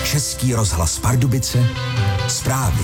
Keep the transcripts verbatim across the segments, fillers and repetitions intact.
Český rozhlas Pardubice, zprávy.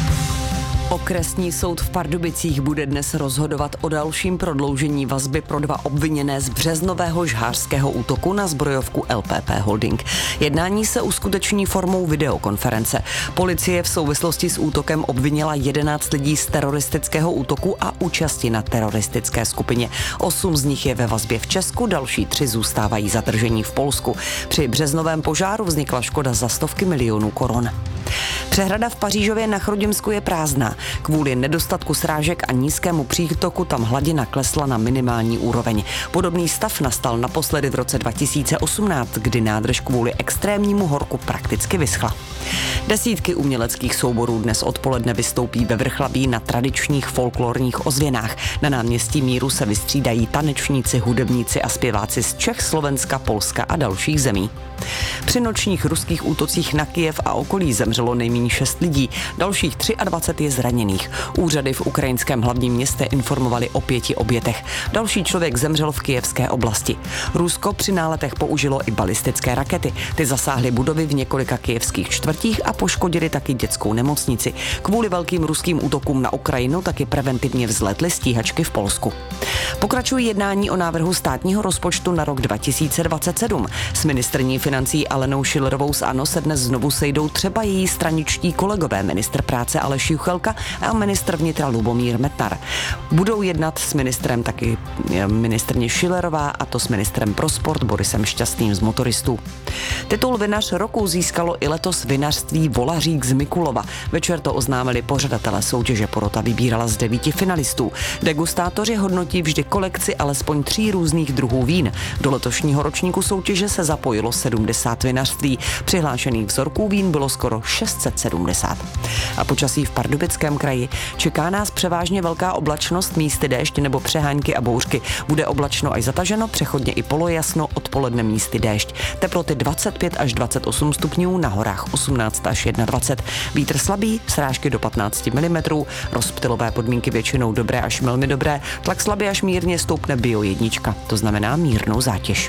Okresní soud v Pardubicích bude dnes rozhodovat o dalším prodloužení vazby pro dva obviněné z březnového žhářského útoku na zbrojovku L P P Holding. Jednání se uskuteční formou videokonference. Policie v souvislosti s útokem obvinila jedenáct lidí z teroristického útoku a účasti na teroristické skupině. Osm z nich je ve vazbě v Česku, další tři zůstávají zadržení v Polsku. Při březnovém požáru vznikla škoda za stovky milionů korun. Přehrada v Pařížově na Chrudimsku je prázdná. Kvůli nedostatku srážek a nízkému přítoku tam hladina klesla na minimální úroveň. Podobný stav nastal naposledy v roce dva tisíce osmnáct, kdy nádrž kvůli extrémnímu horku prakticky vyschla. Desítky uměleckých souborů dnes odpoledne vystoupí ve Vrchlabí na tradičních folklorních ozvěnách. Na náměstí Míru se vystřídají tanečníci, hudebníci a zpěváci z Čech, Slovenska, Polska a dalších zemí. Při nočních ruských útocích na Kyjev a okolí zemřelo nejméně šest lidí, dalších dvacet tři je zraněných. Úřady v ukrajinském hlavním městě informovali o pěti obětech. Další člověk zemřel v kyjevské oblasti. Rusko při náletech použilo i balistické rakety. Ty zasáhly budovy v několika kyjevských čtvrtích a poškodily taky dětskou nemocnici. Kvůli velkým ruským útokům na Ukrajinu taky preventivně vzletly stíhačky v Polsku. Pokračují jednání o návrhu státního rozpočtu na rok dva tisíce dvacet sedm. S ministryní financí Alenou Schillerovou z ANO se dnes znovu sejdou třeba její straničtí kolegové, ministr práce Aleš Juchelka a ministr vnitra Lubomír Metnar. Budou jednat s ministrem taky ministryně Schillerová, a to s ministrem pro sport Borisem Šťastným z Motoristů. Titul Vinař roku získalo i letos vinařství Volařík z Mikulova. Večer to oznámili pořadatelé soutěže, porota vybírala z devíti finalistů. Degustátoři hodnotí vždy kolekci alespoň tří různých druhů vín. Do letošního ročníku soutěže se zapojilo sedmdesát vinařství. Přihlášených vzorků vín bylo skoro šest set sedmdesát. A počasí v Pardubickém kraji. Čeká nás převážně velká oblačnost, místy déšť nebo přehánky a bouřky. Bude oblačno až zataženo, přechodně i polojasno, odpoledne místy déšť. Teploty dvacet pět až dvacet osm stupňů, na horách osmnáct až dvacet jedna. Vítr slabý, srážky do patnáct milimetrů, rozptylové podmínky většinou dobré až velmi dobré, tlak slabý až mírně stoupne bio jednička, to znamená mírnou zátěž.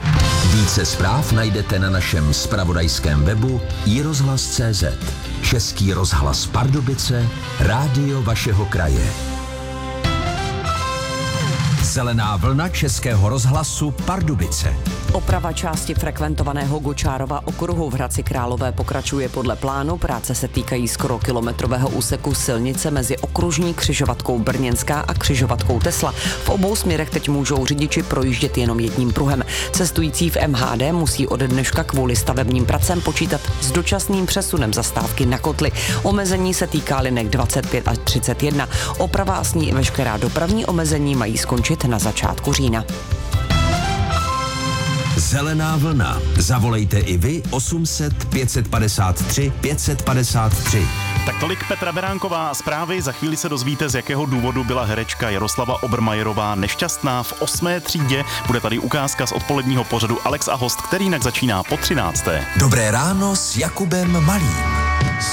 Více zpráv najdete na našem zpravodajském webu i rozhlas tečka cé zet. Český rozhlas Pardubice, rádio vašeho kraje. Zelená vlna Českého rozhlasu Pardubice. Oprava části frekventovaného Gočárova okruhu v Hradci Králové pokračuje podle plánu. Práce se týkají skoro kilometrového úseku silnice mezi okružní křižovatkou Brněnská a křižovatkou Tesla. V obou směrech teď můžou řidiči projíždět jenom jedním pruhem. Cestující v M H D musí ode dneška kvůli stavebním pracem počítat s dočasným přesunem zastávky na Kotli. Omezení se týká linek dvacet pět až třicet jedna. Oprava a s ní i veškerá dopravní omezení mají skončit na začátku října. Zelená vlna. Zavolejte i vy osm set pět padesát tři pět padesát tři. Tak tolik Petra Beránková a zprávy. Za chvíli se dozvíte, z jakého důvodu byla herečka Jaroslava Obermajerová nešťastná v osmé třídě. Bude tady ukázka z odpoledního pořadu Alex a host, který jinak začíná po třinácté. Dobré ráno s Jakubem Malým.